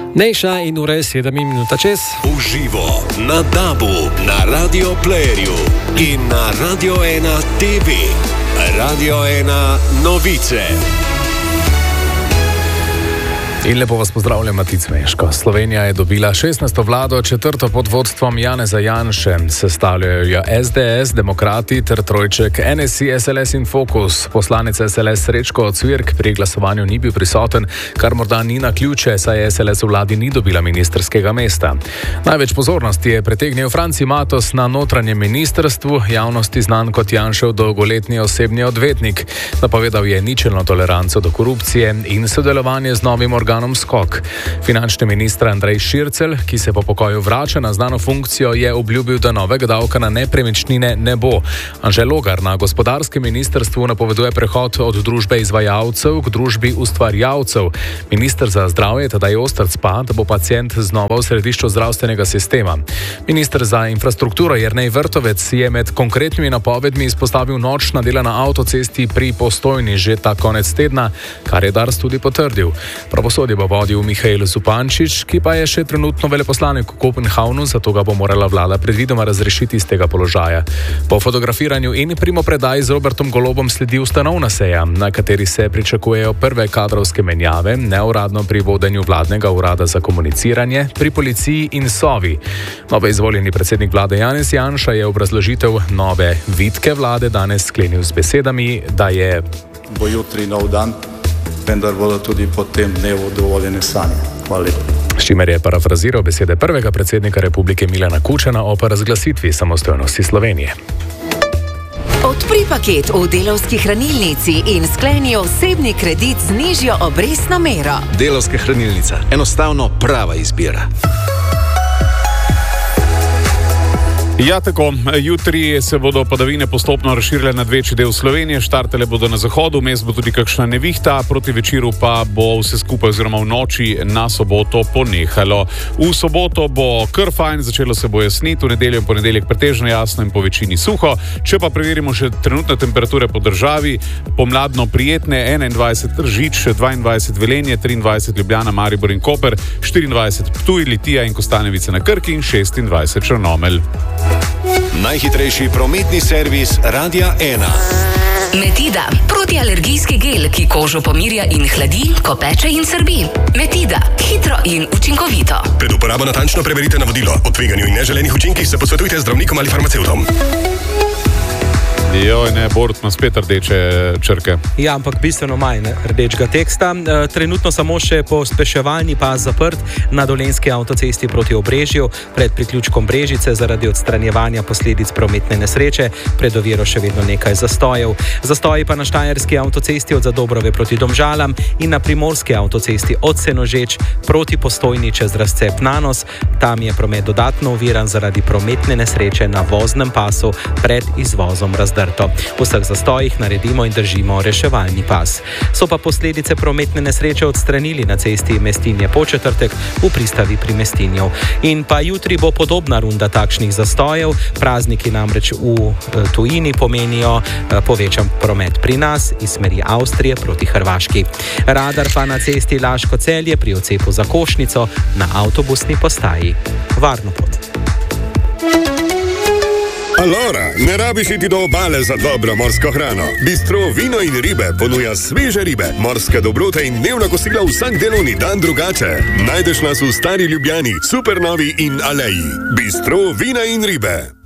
Nejša in ure 7 minut čez. Uživo na DAB-u, na Radio Playerju in na Radio 1 TV. Radio 1 novice. In lepo vas pozdravljam, Matic Meško. Slovenija je dobila 16. vlado, četrto pod vodstvom Janeza Janše. Sestavljajo jo SDS, Demokrati ter trojček NSI, SLS in Fokus. Poslanec SLS Srečko Cvirk pri glasovanju ni bil prisoten, kar morda ni naključje, saj SLS v vladi ni dobila ministrskega mesta. Največ pozornosti je pritegnil Franci Matos na notranjem ministrstvu, javnosti znan kot Janšev dolgoletni osebni odvetnik. Napovedal je ničelno toleranco do korupcije in sodelovanje z novim organom Skok. Finančni minister Andrej Šircelj, ki se po pokoju vrača na znano funkcijo, je obljubil, da novega davka na nepremičnine ne bo. Anže Logar na gospodarskem ministrstvu napoveduje prehod od družbe izvajalcev k družbi ustvarjalcev. Minister za zdravje Tadej Ostrc pa, da bo pacient znova v središču zdravstvenega sistema. Minister za infrastrukturo Jernej Vrtovec je med konkretnimi napovedmi izpostavil nočna dela na avtocesti pri Postojni že ta konec tedna, kar je Dars tudi potrdil. Pravosodje bo vodil Mihael Zupančič, ki pa je še trenutno veleposlanik v Kopenhavnu, zato ga bo morala vlada predvidoma razrešiti iz tega položaja. Po fotografiranju in primopredaji z Robertom Golobom sledi ustanovna seja, na kateri se pričakujejo prve kadrovske menjave, neuradno pri vodenju vladnega urada za komuniciranje, pri policiji in Sovi. Novo izvoljeni predsednik vlade Janez Janša je obrazložitev nove vitke vlade danes sklenil z besedami, da je bo jutri nov dan, vendar bodo tudi po tem dnevu dovoljene sanje. Hvala lepa. S čimer je parafraziral besede prvega predsednika republike Milana Kučana o razglasitvi samostojnosti Slovenije. Odpri paket v Delavski hranilnici in skleni osebni kredit z nižjo obrestno mero. Delavska hranilnica. Enostavno prava izbira. Ja, tako. Jutri se bodo padavine postopno razširile na večji del Slovenije, štartale bodo na zahodu, vmes bo tudi kakšna nevihta, proti večeru pa bo vse skupaj oziroma v noči na soboto ponehalo. V soboto bo kar fajn, začelo se bo jasniti, v nedeljo in ponedeljek pretežno jasno in po večini suho. Če pa preverimo še trenutne temperature po državi, pomladno prijetne 21 Tržič, 22 Velenje, 23 Ljubljana, Maribor in Koper, 24 Ptuj, Litija in Kostanjevica na Krki in 26 Črnomelj. Najhitrejši prometni servis Radia 1. Metida, protialergijski gel, ki kožo pomirja in hladi, ko peče in srbi. Metida, hitro in učinkovito. Pred uporabo natančno preverite navodilo. O tveganju in neželenih učinkih se posvetujte z zdravnikom ali farmacevtom. Joj, ne, Borut ima spet rdeče črke. Ja, ampak bistveno manj rdečega teksta. Trenutno samo še pospeševalni pas zaprt na Dolenjski avtocesti proti Obrežju pred priključkom Brežice zaradi odstranjevanja posledic prometne nesreče. Pred oviro še vedno nekaj zastojev. Zastoji pa na Štajerski avtocesti od Zadobrove proti Domžalam in na Primorski avtocesti od Senožeč proti Postojni čez razcep Nanos. Tam je promet dodatno oviran zaradi prometne nesreče na voznem pasu pred izvozom Razdrto. V vseh zastojih naredimo in držimo reševalni pas. So pa posledice prometne nesreče odstranili na cesti Mestinje-Podčetrtek v pristavi pri Mestinju. In pa jutri bo podobna runda takšnih zastojev. Prazniki namreč v tujini pomenijo povečan promet pri nas iz smeri Avstrije proti Hrvaški. Radar pa na cesti Laško-Celje pri odcepu za Košnico na avtobusni postaji. Varno pot. Alora, ne rabiš iti do obale za dobro morsko hrano. Bistro Vino in ribe ponuja sveže ribe, morske dobrote in dnevna kosila vsak delovni dan drugače. Najdeš nas v Stari Ljubljani, Supernovi in Aleji. Bistro Vina in ribe.